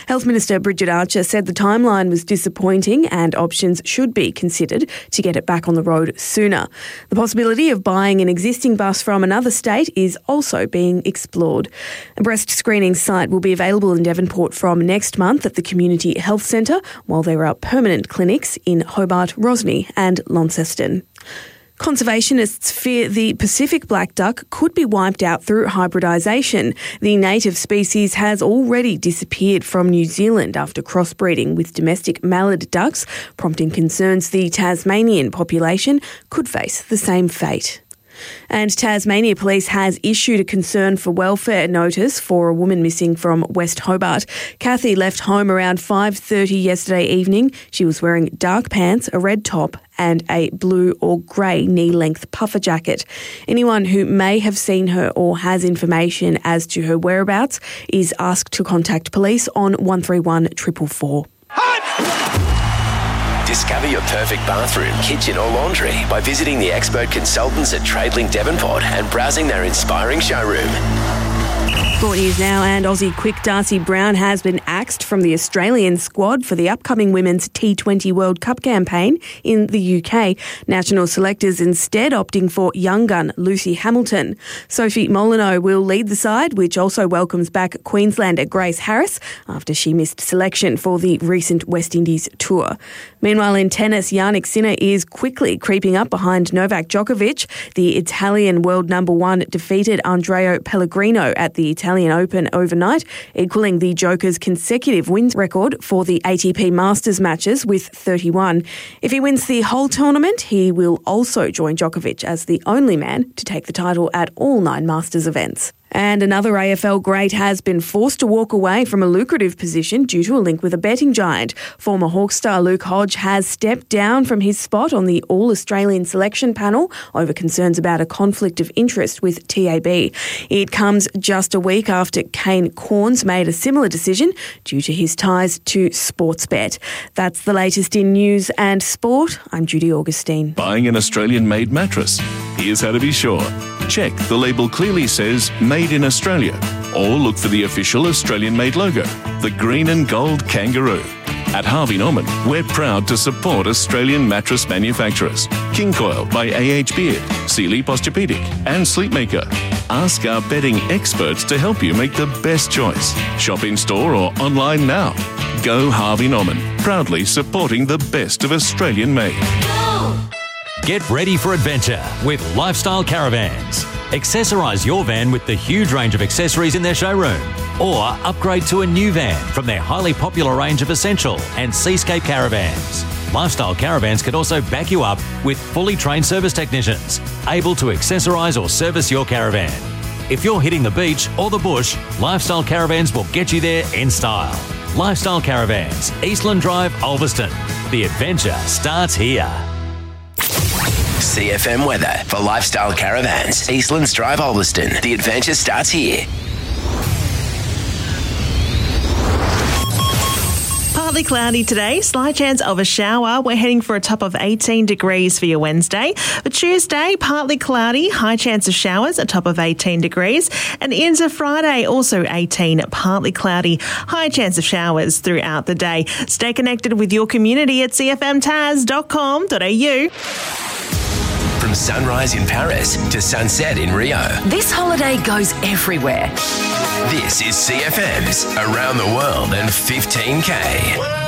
Health Minister Bridget Archer said the timeline was disappointing and options should be considered to get it back on the road sooner. The possibility of buying an existing bus from another state is also being explored. A breast screening site will be available in Devonport from next month at the Community Health Centre, while there are permanent clinics in Hobart, Rosny and Launceston. Conservationists fear the Pacific black duck could be wiped out through hybridisation. The native species has already disappeared from New Zealand after crossbreeding with domestic mallard ducks, prompting concerns the Tasmanian population could face the same fate. And Tasmania Police has issued a concern for welfare notice for a woman missing from West Hobart. Kathy left home around 5:30 yesterday evening. She was wearing dark pants, a red top and a blue or grey knee-length puffer jacket. Anyone who may have seen her or has information as to her whereabouts is asked to contact police on 131 444. Discover your perfect bathroom, kitchen or laundry by visiting the expert consultants at Tradelink Devonport and browsing their inspiring showroom. Sport news now, and Aussie quick Darcy Brown has been axed from the Australian squad for the upcoming Women's T20 World Cup campaign in the UK. National selectors instead opting for young gun Lucy Hamilton. Sophie Molyneux will lead the side, which also welcomes back Queenslander Grace Harris after she missed selection for the recent West Indies tour. Meanwhile, in tennis, Jannik Sinner is quickly creeping up behind Novak Djokovic. The Italian world number one defeated Andrea Pellegrino at the Italian Open overnight, equalling the Joker's consecutive wins record for the ATP Masters matches with 31. If he wins the whole tournament, he will also join Djokovic as the only man to take the title at all 9 Masters events. And another AFL great has been forced to walk away from a lucrative position due to a link with a betting giant. Former Hawks star Luke Hodge has stepped down from his spot on the All-Australian selection panel over concerns about a conflict of interest with TAB. It comes just a week after Kane Cornes made a similar decision due to his ties to Sportsbet. That's the latest in news and sport. I'm Judy Augustine. Buying an Australian-made mattress? Here's how to be sure. Check the label clearly says Made in Australia, or look for the official Australian-made logo, the green and gold kangaroo. At Harvey Norman, we're proud to support Australian mattress manufacturers. King Coil by AH Beard, Sealy Posturepedic and Sleepmaker. Ask our bedding experts to help you make the best choice. Shop in store or online now. Go Harvey Norman, proudly supporting the best of Australian-made. Get ready for adventure with Lifestyle Caravans. Accessorise your van with the huge range of accessories in their showroom, or upgrade to a new van from their highly popular range of Essential and Seascape caravans. Lifestyle Caravans can also back you up with fully trained service technicians, able to accessorise or service your caravan. If you're hitting the beach or the bush, Lifestyle Caravans will get you there in style. Lifestyle Caravans, Eastland Drive, Ulverston. The adventure starts here. CFM weather for Lifestyle Caravans, Eastlands Drive, Ulverston. The adventure starts here. Partly cloudy today, slight chance of a shower. We're heading for a top of 18 degrees for your Wednesday. For Tuesday, partly cloudy, high chance of showers, a top of 18 degrees. And into Friday, also 18, partly cloudy, high chance of showers throughout the day. Stay connected with your community at cfmtaz.com.au. From sunrise in Paris to sunset in Rio, this holiday goes everywhere. This is CFM's Around the World in 15K.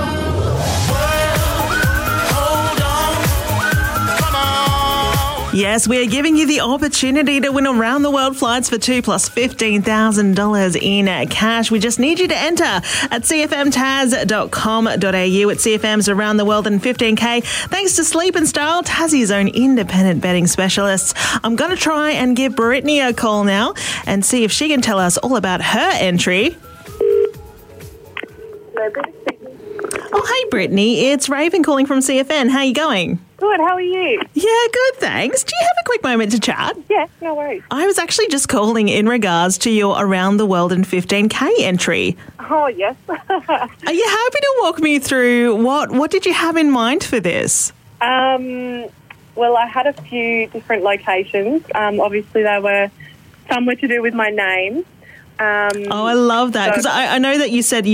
Yes, we are giving you the opportunity to win around the world flights for 2 plus $15,000 in cash. We just need you to enter at cfmtaz.com.au at CFM's Around the World in 15K. Thanks to Sleep and Style, Tassie's own independent betting specialists. I'm going to try and give Brittany a call now and see if she can tell us all about her entry. Hello, Brittany speaking. Oh, hey, Brittany. It's Raven calling from CFN. How are you going? Good, how are you? Yeah, good, thanks. Do you have a quick moment to chat? Yeah, no worries. I was actually just calling in regards to your Around the World in 15K entry. Oh, yes. Are you happy to walk me through what did you have in mind for this? Well, I had a few different locations. Obviously, some were to do with my name. I love that, because I know that you said